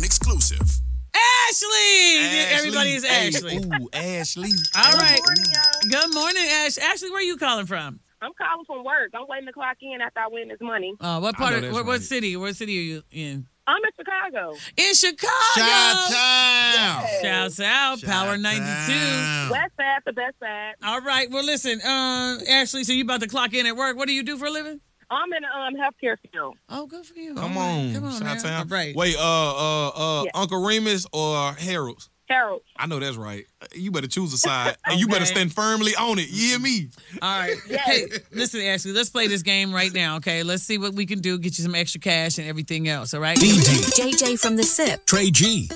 exclusive. Ashley! Everybody is Ashley. Ooh, Ashley. All right. Good morning, y'all. Good morning, Ash. Ashley, where are you calling from? I'm calling from work. I'm waiting to clock in after I win this money. What part know of that's what right. city? What city are you in? I'm in Chicago. In Chicago. Chi-town. Shouts out, Power 92. West side, the best side. All right. Well, listen, Ashley, so you about to clock in at work. What do you do for a living? I'm in the healthcare field. Oh, good for you. Come All right. on, Come on, man. Chi-town. All right. Wait, Yeah. Uncle Remus or Harold's? Harold. I know that's right. You better choose a side, and you better Okay. stand firmly on it. You hear me? All right. Hey, listen, Ashley, let's play this game right now, okay? Let's see what we can do, get you some extra cash and everything else, all right? JJ from the SIP. Trey G.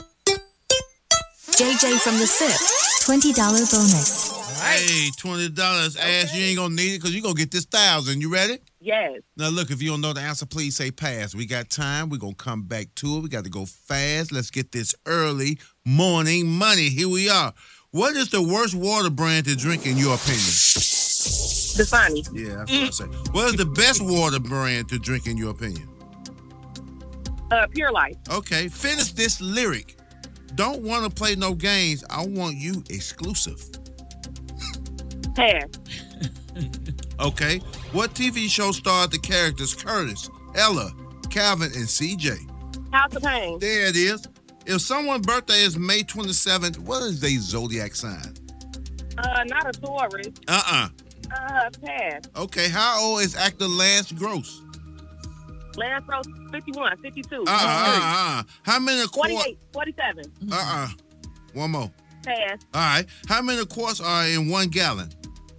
JJ from the SIP. $20 bonus. Hey, $20. Ash, you ain't gonna need it because you're gonna get this 1,000. You ready? Yes. Now, look, if you don't know the answer, please say pass. We got time. We're going to come back to it. We got to go fast. Let's get this early morning money. Here we are. What is the worst water brand to drink in your opinion? Dasani. Yeah, that's what I say. What is the best water brand to drink in your opinion? Pure Life. Okay, finish this lyric. Don't want to play no games. I want you exclusive. Pass. Okay, what TV show starred the characters Curtis, Ella, Calvin, and CJ? House of Pain. There it is. If someone's birthday is May 27th, what is their zodiac sign? Not a Taurus. Uh-uh. Pass. Okay, how old is actor Lance Gross? Lance Rose, 51, 52. How many quarts? 48, 47. One more. Pass. All right. How many quarts are in 1 gallon?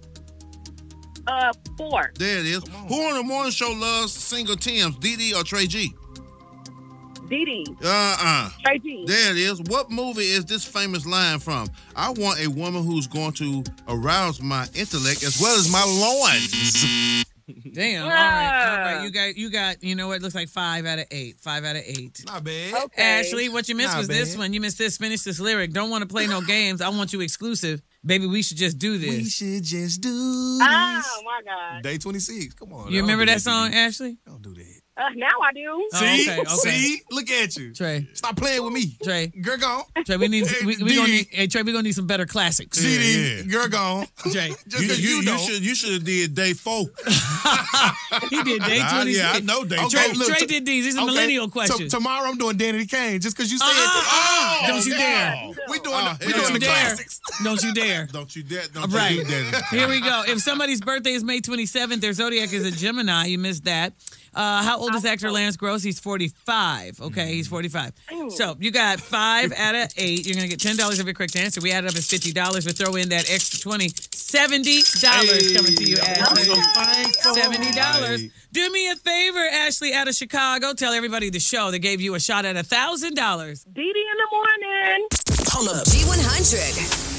4. There it is. Who on the morning show loves single Tims, Dee or Trey G? Dee. There Trey G. it is. What movie is this famous line from? I want a woman who's going to arouse my intellect as well as my loins. Damn. All right. You got, you know what? It looks like 5 out of 8. 5 out of 8. Not bad. Okay. Ashley, what you missed Not was this bad. one. You missed this. Finish this lyric. Don't want to play no games. I want you exclusive. Baby, we should just do We this. should just do this. Oh, my God. Day 26. Come on. You remember that song, Ashley? Don't do that. Now I do. Oh, See? okay. See? Look at you. Trey, Stop playing with me. Trey, Girl gone. Trey, we need we Dee gonna Dee. need hey, Trey, we gonna need some better classics. CD. Girl gone. Trey, Just 'cause you don't. You should have did day 4. he did day 26. Yeah, I know day Trey, 4. look, Trey did these. These are millennial questions. Tomorrow I'm doing Danny Kane just because you said that. Don't you dare. We doing Oh, we doing Don't you the dare. classics. Don't you dare. Don't you dare. All right. You dare. Here we go. If somebody's birthday is May 27th, their zodiac is a Gemini. You missed that. How old is actor Lance Gross? He's 45. Okay, he's 45. So you got 5 out of 8. You're going to get $10 of your correct answer. We add it up as $50. We throw in that extra 20. $70 coming to you, Ashley. $70. Do me a favor, Ashley, out of Chicago. Tell everybody the show that gave you a shot at $1,000. Dee Dee in the morning. Hold up. G100.